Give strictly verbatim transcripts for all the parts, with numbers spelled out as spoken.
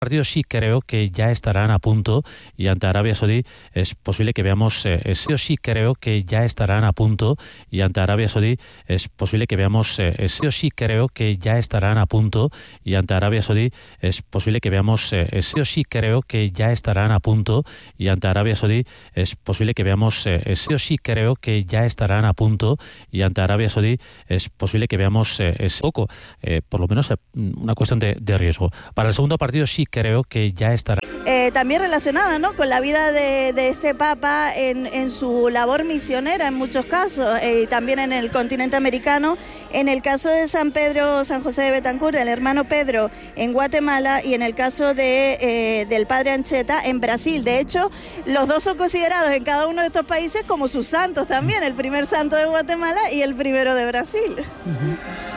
partidos sí creo que ya estarán a punto y ante Arabia Saudí es posible que veamos eh, ese, sí creo que ya estarán a punto y ante Arabia Saudí es posible que veamos eh, ese, sí creo que ya estarán a punto y ante Arabia Saudí es posible que veamos eh, ese, sí creo que ya estarán a punto y ante Arabia Saudí es posible que veamos eh, ese, sí creo que ya estarán a punto y ante Arabia Saudí es posible que veamos eh, ese poco eh, por lo menos eh, una cuestión de, de riesgo. Para el segundo partido sí creo que ya estará. Eh, también relacionada, ¿no?, con la vida de, de este Papa en, en su labor misionera en muchos casos, eh, y también en el continente americano, en el caso de San Pedro, San José de Betancourt, del hermano Pedro en Guatemala, y en el caso de, eh, del padre Ancheta en Brasil. De hecho, los dos son considerados en cada uno de estos países como sus santos también, el primer santo de Guatemala y el primero de Brasil. Uh-huh.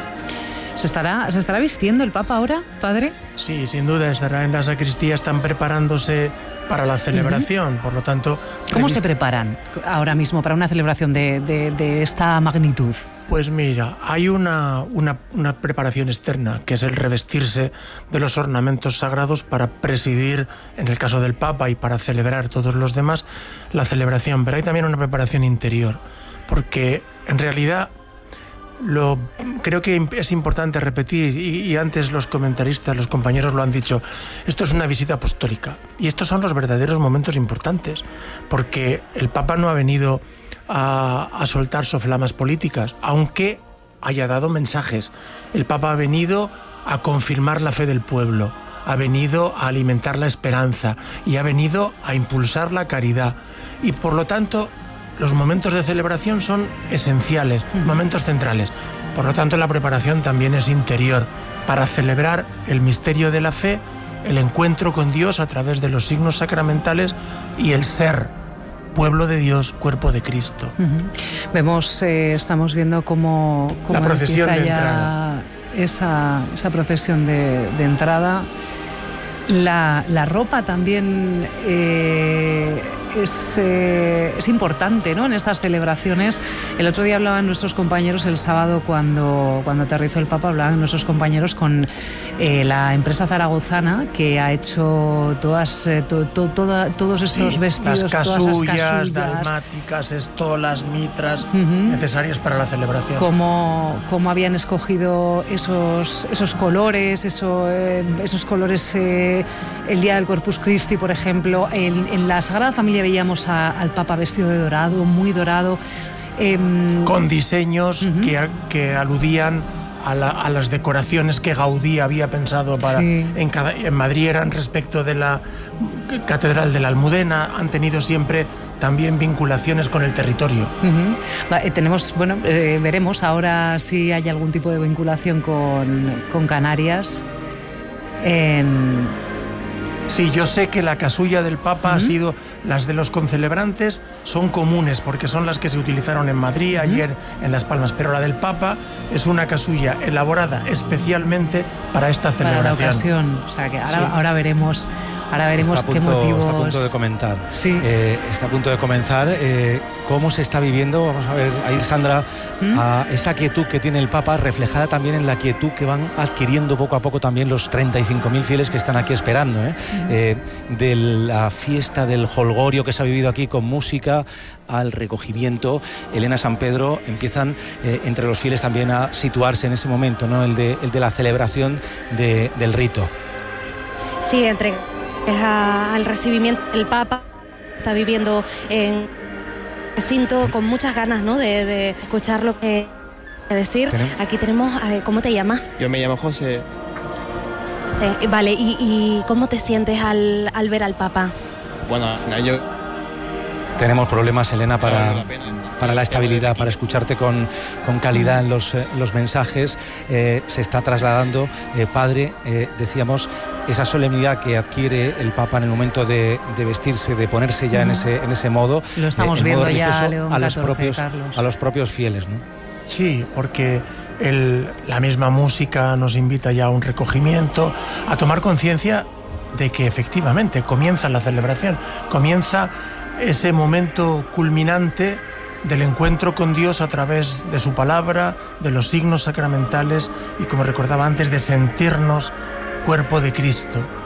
¿Se estará, ¿Se estará vistiendo el Papa ahora, padre? Sí, sin duda, estará en la sacristía, están preparándose para la celebración, uh-huh. Por lo tanto... ¿Cómo revist... se preparan ahora mismo para una celebración de, de, de esta magnitud? Pues mira, hay una, una, una preparación externa, que es el revestirse de los ornamentos sagrados para presidir, en el caso del Papa, y para celebrar todos los demás, la celebración. Pero hay también una preparación interior, porque en realidad... Lo, creo que es importante repetir, y, y antes los comentaristas, los compañeros lo han dicho, esto es una visita apostólica y estos son los verdaderos momentos importantes, porque el Papa no ha venido a, a soltar soflamas políticas, aunque haya dado mensajes. El Papa ha venido a confirmar la fe del pueblo, ha venido a alimentar la esperanza y ha venido a impulsar la caridad, y por lo tanto los momentos de celebración son esenciales, uh-huh. momentos centrales. Por lo tanto, la preparación también es interior, para celebrar el misterio de la fe, el encuentro con Dios a través de los signos sacramentales y el ser pueblo de Dios, cuerpo de Cristo. Uh-huh. Vemos, eh, estamos viendo cómo, cómo la procesión empieza de ya entrada. Esa, esa procesión de, de entrada. La, la ropa también... Eh, Es, eh, es importante, ¿no?, en estas celebraciones. El otro día hablaban nuestros compañeros, el sábado cuando, cuando aterrizó el Papa, hablaban nuestros compañeros con eh, la empresa zaragozana que ha hecho todas, eh, to, to, toda, todos esos sí, vestidos, las casullas, todas esas casullas, dalmáticas, estolas, mitras, uh-huh. necesarias para la celebración. Cómo, cómo habían escogido esos, esos colores, eso, eh, esos colores eh, el día del Corpus Christi, por ejemplo. En, en la Sagrada Familia veíamos a, al Papa vestido de dorado, muy dorado. Eh, con diseños uh-huh. que, que aludían a, la, a las decoraciones que Gaudí había pensado para sí. en, cada, en Madrid eran respecto de la Catedral de la Almudena, han tenido siempre también vinculaciones con el territorio. Uh-huh. Va, eh, tenemos, bueno, eh, veremos ahora si hay algún tipo de vinculación con, con Canarias. En... Sí, yo sé que la casulla del Papa uh-huh. ha sido, las de los concelebrantes son comunes porque son las que se utilizaron en Madrid, uh-huh. ayer en Las Palmas, pero la del Papa es una casulla elaborada especialmente para esta celebración. Para la ocasión, o sea que ahora, sí. ahora veremos, ahora veremos está punto, qué motivos... Está a punto de comentar, sí. eh, está a punto de comenzar eh, cómo se está viviendo, vamos a ver, a ir Sandra, ¿Mm? a esa quietud que tiene el Papa, reflejada también en la quietud que van adquiriendo poco a poco también los treinta y cinco mil fieles que están aquí esperando, ¿eh? ¿Mm? Eh, de la fiesta del jolgorio que se ha vivido aquí con música al recogimiento, Elena, San Pedro, empiezan eh, entre los fieles también a situarse en ese momento, ¿no?, el de, el de la celebración de, del rito. Sí, entre a, al recibimiento del Papa, está viviendo en recinto con muchas ganas, ¿no?, de, de escuchar lo que decir. ¿Tenemos? Aquí tenemos, eh, ¿cómo te llamas? Yo me llamo José. Sí, vale, ¿y, y cómo te sientes al, al ver al Papa? Bueno, al final yo... Tenemos problemas, Elena, para, para la estabilidad, para escucharte con, con calidad en los, eh, los mensajes. Eh, se está trasladando, eh, padre, eh, decíamos, esa solemnidad que adquiere el Papa en el momento de, de vestirse, de ponerse ya uh-huh. en, ese, en ese modo. Lo estamos eh, viendo ya, León a los catorce, propios, Carlos. a los propios fieles, ¿no? Sí, porque... El, la misma música nos invita ya a un recogimiento, a tomar conciencia de que efectivamente comienza la celebración, comienza ese momento culminante del encuentro con Dios a través de su palabra, de los signos sacramentales y, como recordaba antes, de sentirnos cuerpo de Cristo.